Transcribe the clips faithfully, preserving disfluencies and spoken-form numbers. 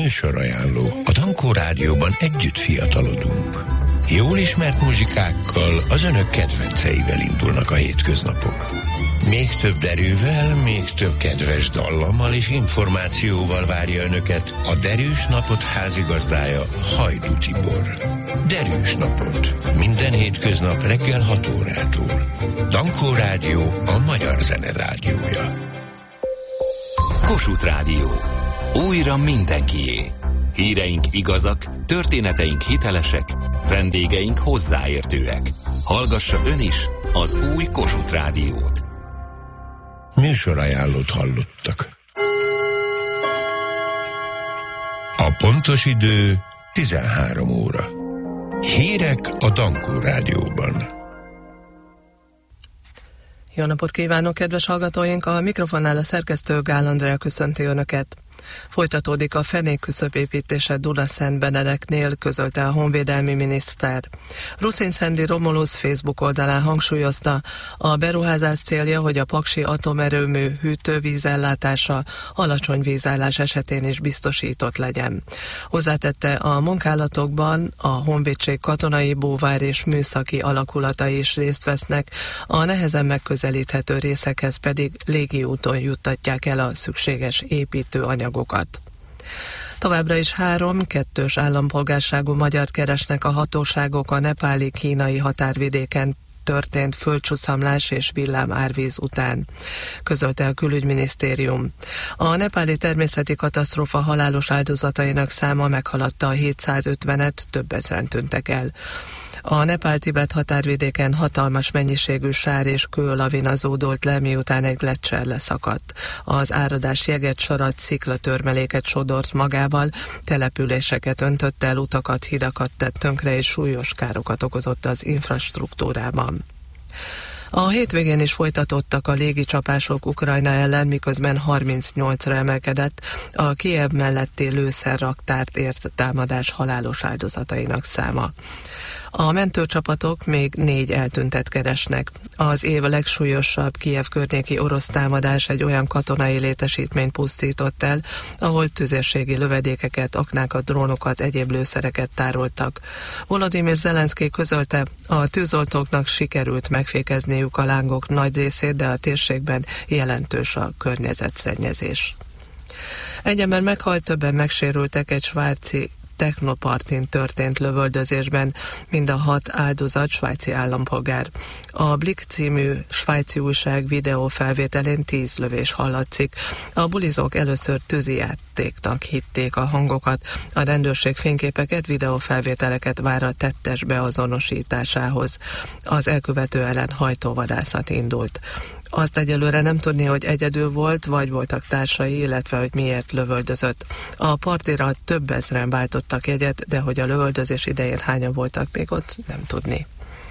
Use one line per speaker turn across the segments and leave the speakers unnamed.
Műsorajánló. A Dankó Rádióban együtt fiatalodunk. Jól ismert muzsikákkal, az önök kedvenceivel indulnak a hétköznapok. Még több derűvel, még több kedves dallammal és információval várja önöket a Derűs Napot házigazdája, Hajdú Tibor. Derűs Napot. Minden hétköznap reggel hat órától. Dankó Rádió, a magyar zene rádiója.
Kossuth Rádió. Újra mindenkié. Híreink igazak, történeteink hitelesek, vendégeink hozzáértőek. Hallgassa ön is az új Kossuth Rádiót.
Műsorajánlót hallottak. A pontos idő tizenhárom óra. Hírek a Dankó Rádióban.
Jó napot kívánok, kedves hallgatóink! A mikrofonnál a szerkesztő Gál Andrea köszönti Önöket. Folytatódik a fenékküszöb építése Duna-Szent-Benedeknél, közölte a honvédelmi miniszter. Ruszin Szendi Romulusz Facebook oldalán hangsúlyozta, a beruházás célja, hogy a paksi atomerőmű hűtővízellátása alacsony vízállás esetén is biztosított legyen. Hozzátette, a munkálatokban a honvédség katonai, búvár és műszaki alakulatai is részt vesznek, a nehezen megközelíthető részekhez pedig légiúton juttatják el a szükséges építőanyagokat. Továbbra is három, kettős állampolgárságú magyart keresnek a hatóságok a nepáli-kínai határvidéken történt földcsúszamlás és villám árvíz után, közölte a külügyminisztérium. A nepáli természeti katasztrófa halálos áldozatainak száma meghaladta a hétszázötvenet, több ezren tűntek el. A Nepál-Tibet határvidéken hatalmas mennyiségű sár és kőlavina zúdult le, miután egy gleccser leszakadt. Az áradás jeget, sarat, sziklatörmeléket sodort magával, településeket öntött el, utakat, hidakat tett tönkre és súlyos károkat okozott az infrastruktúrában. A hétvégén is folytatottak a légicsapások Ukrajna ellen, miközben harmincnyolcra emelkedett a Kijev melletti lőszerraktárt ért támadás halálos áldozatainak száma. A mentőcsapatok még négy eltüntet keresnek. Az év legsúlyosabb Kijev környéki orosz támadás egy olyan katonai létesítményt pusztított el, ahol tüzérségi lövedékeket, aknákat, drónokat, egyéb lőszereket tároltak. Volodymyr Zelenszkij közölte, a tűzoltóknak sikerült megfékezniük a lángok nagy részét, de a térségben jelentős a környezetszennyezés. Egy ember meghalt, többen megsérültek egy svájci technopartin történt lövöldözésben, mind a hat áldozat svájci állampolgár. A Blick című svájci újság videófelvételén tíz lövés hallatszik. A bulizók először tűzijátéknak hitték a hangokat, a rendőrség fényképeket, videófelvételeket vár a tettes beazonosításához. Az elkövető ellen hajtóvadászat indult. Azt egyelőre nem tudni, hogy egyedül volt, vagy voltak társai, illetve hogy miért lövöldözött. A partira több ezren váltottak jegyet, de hogy a lövöldözés idején hányan voltak még ott, nem tudni.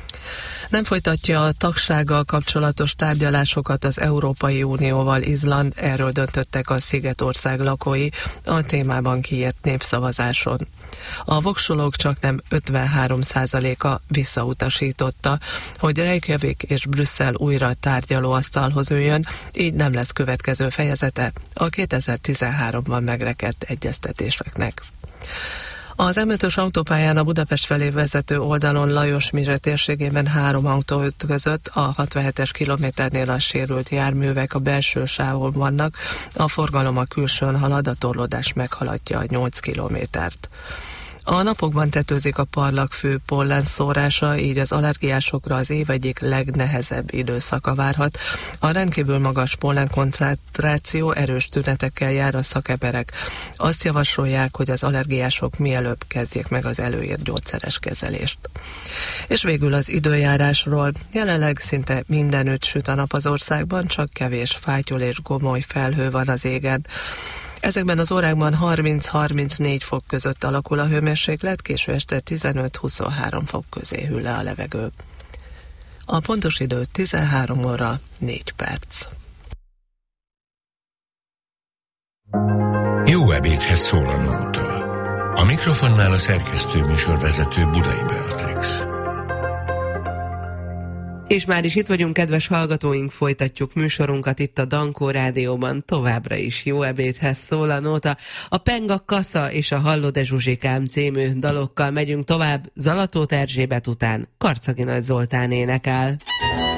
Nem folytatja a tagsággal kapcsolatos tárgyalásokat az Európai Unióval Izland, erről döntöttek a Szigetország lakói a témában kiírt népszavazáson. A voksolók csaknem ötvenhárom százaléka visszautasította, hogy Reykjavik és Brüsszel újra tárgyalóasztalhoz üljön, így nem lesz következő fejezete a kétezer-tizenháromban megrekedt egyeztetéseknek. Az em ötös autópályán a Budapest felé vezető oldalon Lajos-Mizse térségében három autó között a hatvanhetes kilométernél a sérült járművek a belső sávon vannak, a forgalom a külsőn halad, a torlódás meghaladja a nyolc kilométert. A napokban tetőzik a parlagfű pollenszórása, így az allergiásokra az év egyik legnehezebb időszaka várhat. A rendkívül magas pollenkoncentráció erős tünetekkel jár, a szakemberek azt javasolják, hogy az allergiások mielőbb kezdjék meg az előírt gyógyszeres kezelést. És végül az időjárásról. Jelenleg szinte mindenütt süt a nap az országban, csak kevés fátyol és gomoly felhő van az égen. Ezekben az órákban harminc-harmincnégy fok között alakul a hőmérséklet, késő este tizenöt-huszonhárom fok közé hűl le a levegő. A pontos idő tizenhárom óra négy perc.
Jó ebédhez szól a nóta. A mikrofonnál a szerkesztő műsorvezető Budai Beatrix.
És már is itt vagyunk, kedves hallgatóink, folytatjuk műsorunkat itt a Dankó Rádióban, továbbra is jó ebédhez szól a nóta. A Penga Kasza és a Hallod-e Zsuzsikám című dalokkal megyünk tovább, Zalatóth Erzsébet után Karcagi Nagy Zoltán énekel.